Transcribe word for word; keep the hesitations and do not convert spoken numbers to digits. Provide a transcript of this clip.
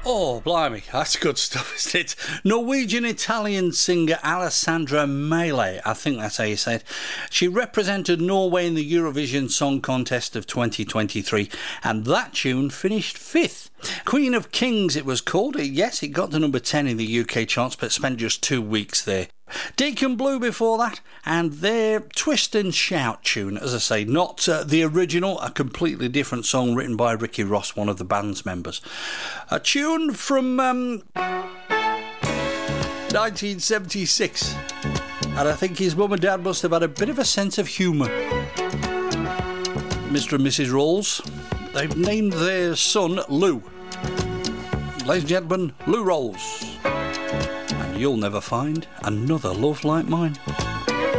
Oh, blimey, that's good stuff, isn't it? Norwegian-Italian singer Alessandra Mele, I think that's how you say it. She represented Norway in the Eurovision Song Contest of twenty twenty-three, and that tune finished fifth. Queen of Kings, it was called. Yes, it got to number ten in the U K charts, but spent just two weeks there. Deacon Blue before that, and their Twist and Shout tune, as I say, not uh, the original, a completely different song written by Ricky Ross, one of the band's members. A tune from um, nineteen seventy-six, and I think his mum and dad must have had a bit of a sense of humour. Mister and Missus Rolls, they've named their son Lou. Ladies and gentlemen, Lou Rolls. You'll never find another love like mine.